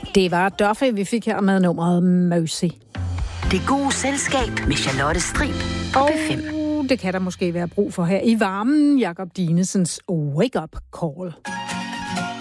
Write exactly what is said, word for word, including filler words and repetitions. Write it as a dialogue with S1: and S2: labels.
S1: Det var Duffy, vi fik her med nummeret Mercy.
S2: Det gode selskab med Charlotte Strib på P fem.
S1: Det kan der måske være brug for her i varmen. Jakob Dinesens Wake Up Call.